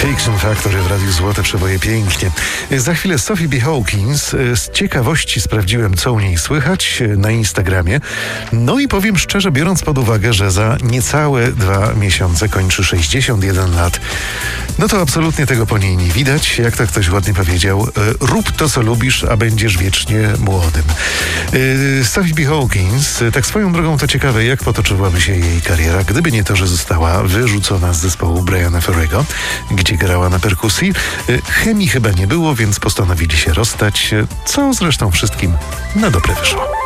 Fiction Factory w Radiu Złote Przeboje pięknie. Za chwilę Sophie B. Hawkins. Z ciekawości sprawdziłem, co u niej słychać na Instagramie. No i powiem szczerze, biorąc pod uwagę, że za niecałe 2 miesiące kończy 61 lat, no to absolutnie tego po niej nie widać. Jak to ktoś ładnie powiedział, rób to, co lubisz, a będziesz wiecznie młodym. Sophie B. Hawkins, tak swoją drogą to ciekawe, jak potoczyłaby się jej kariera, gdyby nie to, że została wyrzucona z zespołu Briana Ferrego, gdzie grała na perkusji. Chemii chyba nie było, więc postanowili się rozstać, co zresztą wszystkim na dobre wyszło.